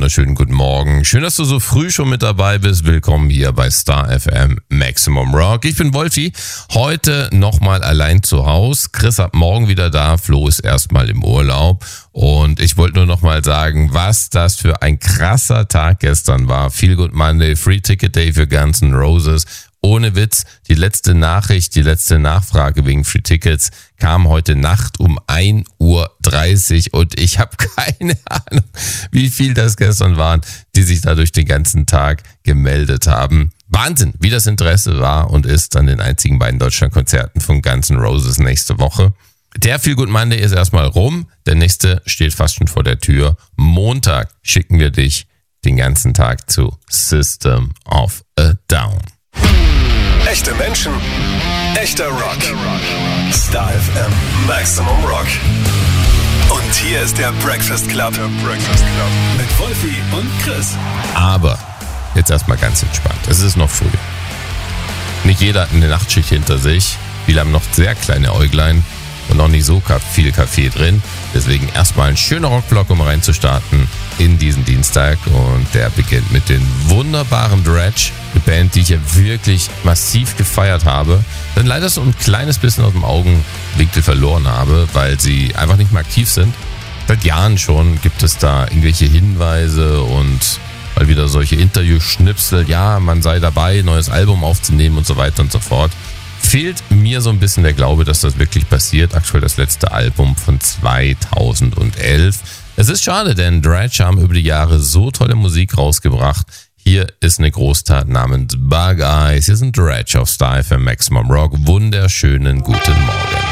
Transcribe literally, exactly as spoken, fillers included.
wunderschönen guten Morgen. Schön, dass du so früh schon mit dabei bist. Willkommen hier bei Star F M Maximum Rock. Ich bin Wolfi, heute nochmal allein zu Hause. Chris ab morgen wieder da, Flo ist erstmal im Urlaub. Und ich wollte nur nochmal sagen, was das für ein krasser Tag gestern war. Feel Good Monday, Free Ticket Day für Guns N' Roses. Ohne Witz, die letzte Nachricht, die letzte Nachfrage wegen Free Tickets kam heute Nacht um ein Uhr dreißig und ich habe keine Ahnung, wie viel das gestern waren, die sich da durch den ganzen Tag gemeldet haben. Wahnsinn, wie das Interesse war und ist an den einzigen beiden Deutschlandkonzerten von Guns N' Roses nächste Woche. Der Feel Good Monday ist erstmal rum, der nächste steht fast schon vor der Tür. Montag schicken wir dich den ganzen Tag zu System of a Down. Echte Menschen, echter Rock. Star F M Maximum Rock. Und hier ist der Breakfast Club. Der Breakfast Club. Mit Wolfi und Chris. Aber jetzt erstmal ganz entspannt. Es ist noch früh. Nicht jeder hat eine Nachtschicht hinter sich. Viele haben noch sehr kleine Äuglein und noch nicht so viel Kaffee drin. Deswegen erstmal ein schöner Rockblock, um reinzustarten in diesen Dienstag. Und der beginnt mit den wunderbaren Dredg, eine Band, die ich ja wirklich massiv gefeiert habe. Dann leider so ein kleines bisschen aus dem Augenwinkel verloren habe, weil sie einfach nicht mehr aktiv sind. Seit Jahren schon gibt es da irgendwelche Hinweise und mal wieder solche Interview-Schnipsel. Ja, man sei dabei, neues Album aufzunehmen und so weiter und so fort. Fehlt mir so ein bisschen der Glaube, dass das wirklich passiert. Aktuell das letzte Album von zweitausendelf. Es ist schade, denn Dredg haben über die Jahre so tolle Musik rausgebracht. Hier ist eine Großtat namens Bug Eyes. Hier sind Dredg auf Star F M Maximum Rock. Wunderschönen guten Morgen.